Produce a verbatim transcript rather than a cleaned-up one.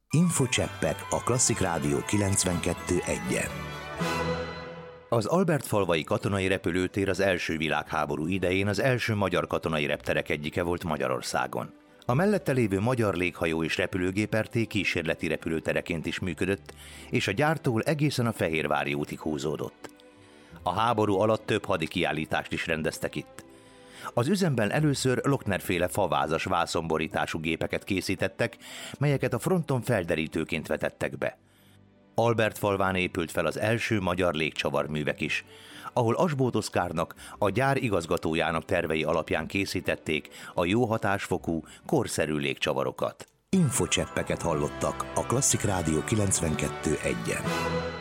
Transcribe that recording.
Infocseppek a Klasszik Rádió kilencvenkettő egyen. Az Albertfalvai katonai repülőtér az első világháború idején az első magyar katonai repterek egyike volt Magyarországon. A mellette lévő Magyar Léghajó és Repülőgép er té kísérleti repülőtereként is működött, és a gyártól egészen a Fehérvári útig húzódott. A háború alatt több hadi kiállítást is rendeztek itt. Az üzemben először Lochner-féle favázas vászonborítású gépeket készítettek, melyeket a fronton felderítőként vetettek be. Albertfalván épült fel az első magyar légcsavarművek is, ahol Asbóth Oszkárnak, a gyár igazgatójának tervei alapján készítették a jó hatásfokú, korszerű légcsavarokat. Infocseppeket hallottak a Klasszik Rádió kilencvenkettő egyen.